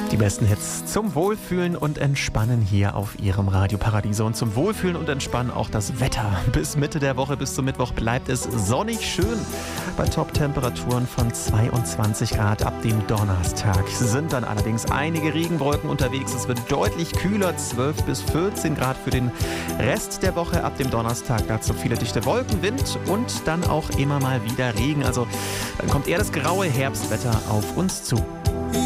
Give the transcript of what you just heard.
Die besten Hits zum Wohlfühlen und Entspannen hier auf Ihrem Radio Paradiso. Und zum Wohlfühlen und Entspannen auch das Wetter. Bis Mitte der Woche, bis zum Mittwoch bleibt es sonnig schön. Bei Top-Temperaturen von 22 Grad ab dem Donnerstag sind dann allerdings einige Regenwolken unterwegs. Es wird deutlich kühler, 12 bis 14 Grad für den Rest der Woche. Ab dem Donnerstag dazu viele dichte Wolken, Wind und dann auch immer mal wieder Regen. Also dann kommt eher das graue Herbstwetter auf uns zu.